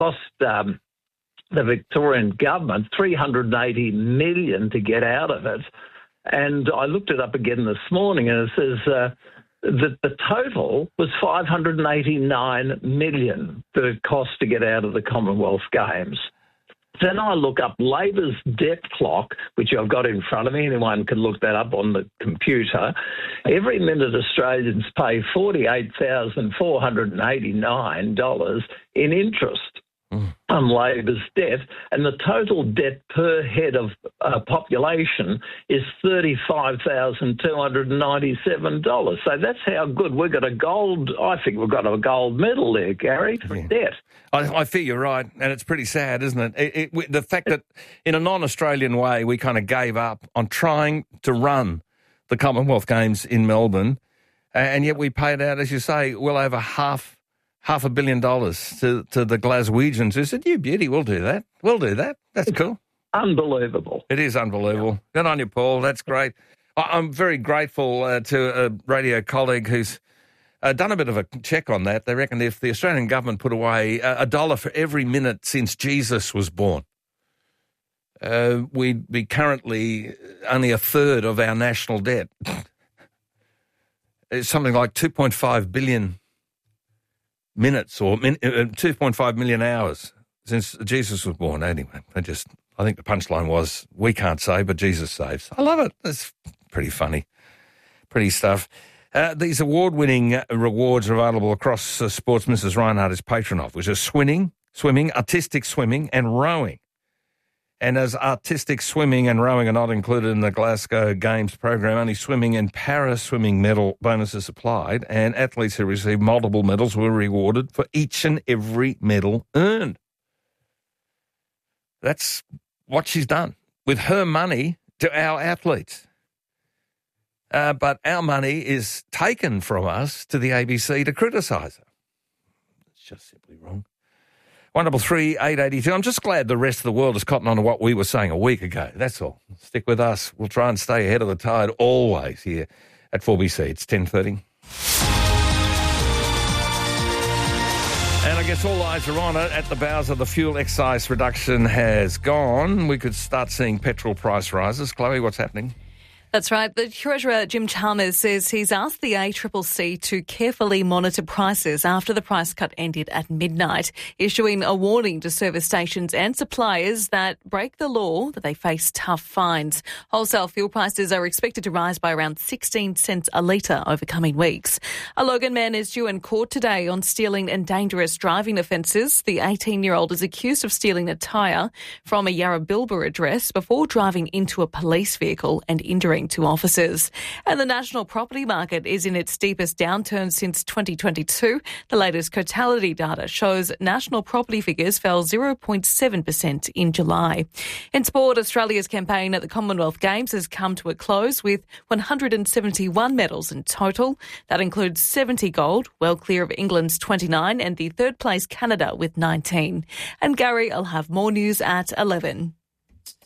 cost the Victorian government $380 million to get out of it. And I looked it up again this morning, and it says that the total was $589 million that it cost to get out of the Commonwealth Games. Then I look up Labor's debt clock, which I've got in front of me. Anyone can look that up on the computer. Every minute Australians pay $48,489 in interest on Labor's debt, and the total debt per head of population is $35,297. So that's how good we've got I think we've got a gold medal there, Gary, for debt. I feel you're right, and it's pretty sad, isn't it? The fact that in a non-Australian way we kind of gave up on trying to run the Commonwealth Games in Melbourne, and yet we paid out, as you say, well over half $500 million to the Glaswegians who said, "You beauty, we'll do that. We'll do that. That's cool." Unbelievable. It is unbelievable. Good on you, Paul. That's great. I'm very grateful to a radio colleague who's done a bit of a check on that. They reckon if the Australian government put away $1 for every minute since Jesus was born, we'd be currently only a third of our national debt. It's something like 2.5 billion minutes or 2.5 million hours since Jesus was born. Anyway, I think the punchline was, we can't save, but Jesus saves. I love it. It's pretty funny. Pretty stuff. These award-winning rewards are available across sports Mrs. Reinhardt is patron of, which is swimming, artistic swimming and rowing. And as artistic swimming and rowing are not included in the Glasgow Games program, only swimming and para-swimming medal bonuses applied, and athletes who received multiple medals were rewarded for each and every medal earned. That's what she's done with her money to our athletes. But our money is taken from us to the ABC to criticise her. It's just simply wrong. 133 882. I'm just glad the rest of the world has cottoned on to what we were saying a week ago. That's all. Stick with us. We'll try and stay ahead of the tide always here at 4BC. It's 10:30. And I guess all eyes are on it. At the bows of the fuel excise reduction has gone. We could start seeing petrol price rises. Chloe, what's happening? That's right. The Treasurer, Jim Chalmers, says he's asked the ACCC to carefully monitor prices after the price cut ended at midnight, issuing a warning to service stations and suppliers that break the law that they face tough fines. Wholesale fuel prices are expected to rise by around 16 cents a litre over coming weeks. A Logan man is due in court today on stealing and dangerous driving offences. The 18-year-old is accused of stealing a tyre from a Yarrabilba address before driving into a police vehicle and injuring to officers. And the national property market is in its deepest downturn since 2022. The latest Cotality data shows national property figures fell 0.7% in July. In sport, Australia's campaign at the Commonwealth Games has come to a close with 171 medals in total. That includes 70 gold, well clear of England's 29 and the third place Canada with 19. And Gary, I'll have more news at 11.